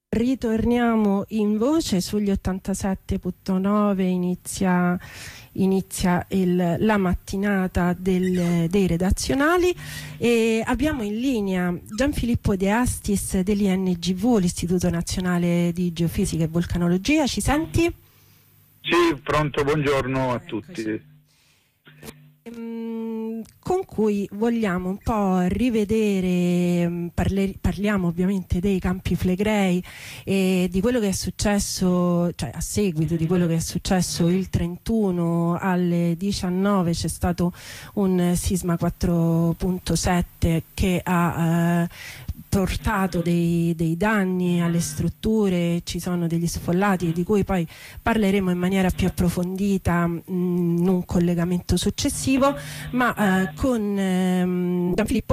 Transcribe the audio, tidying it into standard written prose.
Ritorniamo in voce sugli 87.9, inizia la mattinata dei redazionali e abbiamo in linea Gianfilippo De Astis dell'INGV, l'Istituto Nazionale di Geofisica e Vulcanologia. Ci senti? Sì, pronto, buongiorno a tutti. Con cui vogliamo un po' rivedere, parliamo ovviamente dei Campi Flegrei e di quello che è successo, cioè a seguito di quello che è successo il 31 alle 19 c'è stato un sisma 4.7 che ha portato dei danni alle strutture, ci sono degli sfollati di cui poi parleremo in maniera più approfondita in un collegamento successivo, ma con Gianfilippo